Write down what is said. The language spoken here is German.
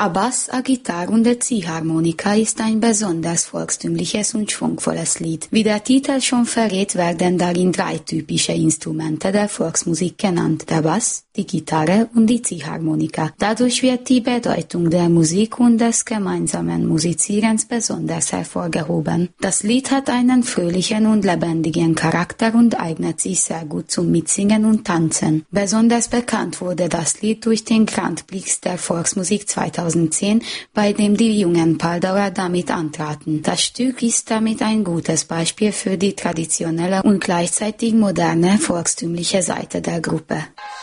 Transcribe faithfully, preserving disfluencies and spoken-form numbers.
A Bass, a Gitarre und a Ziehharmonika ist ein besonders volkstümliches und schwungvolles Lied. Wie der Titel schon verrät, werden darin drei typische Instrumente der Volksmusik genannt: der Bass, die Gitarre und die Ziehharmonika. Dadurch wird die Bedeutung der Musik und des gemeinsamen Musizierens besonders hervorgehoben. Das Lied hat einen fröhlichen und lebendigen Charakter und eignet sich sehr gut zum Mitsingen und Tanzen. Besonders bekannt wurde das Lied durch den Grand Prix der Volksmusik zweitausendzehn, bei dem die jungen Paldauer damit antraten. Das Stück ist damit ein gutes Beispiel für die traditionelle und gleichzeitig moderne volkstümliche Seite der Gruppe.